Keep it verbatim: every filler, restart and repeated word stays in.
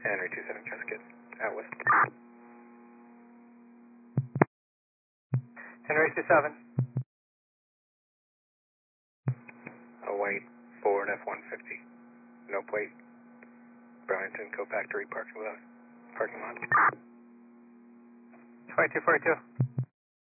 Henry two seven Cascade, out west. Henry two seven. A white Ford F one fifty, no plate, Burlington Co-Factory parking lot. Parking lot. twenty-two forty-two.